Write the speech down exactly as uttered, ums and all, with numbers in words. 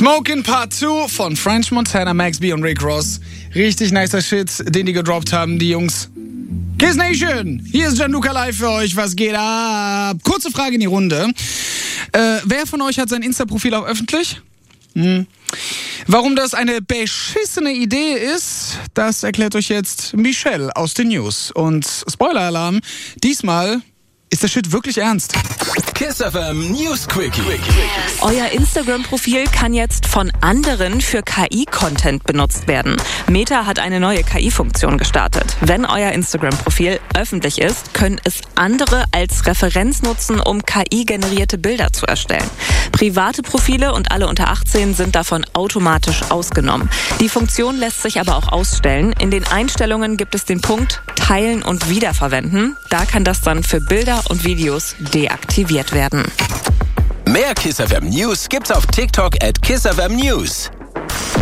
Smokin' Part zwei von French Montana, Max B und Rick Ross. Richtig nicer Shit, den die gedroppt haben, die Jungs. Kiss Nation, hier ist Gianluca live für euch. Was geht ab? Kurze Frage in die Runde. Äh, wer von euch hat sein Insta-Profil auch öffentlich? Hm. Warum das eine beschissene Idee ist, das erklärt euch jetzt Michelle aus den News. Und Spoiler-Alarm, diesmal ist der Shit wirklich ernst. Kiss F M News Quickie. Euer Instagram-Profil kann jetzt von anderen für K I-Content benutzt werden. Meta hat eine neue K I-Funktion gestartet. Wenn euer Instagram-Profil öffentlich ist, können es andere als Referenz nutzen, um K I-generierte Bilder zu erstellen. Private Profile und alle unter achtzehn sind davon automatisch ausgenommen. Die Funktion lässt sich aber auch ausstellen. In den Einstellungen gibt es den Punkt Teilen und Wiederverwenden. Da kann das dann für Bilder und Videos deaktiviert werden. Mehr Kiss F M News gibt's auf TikTok at Kiss F M News.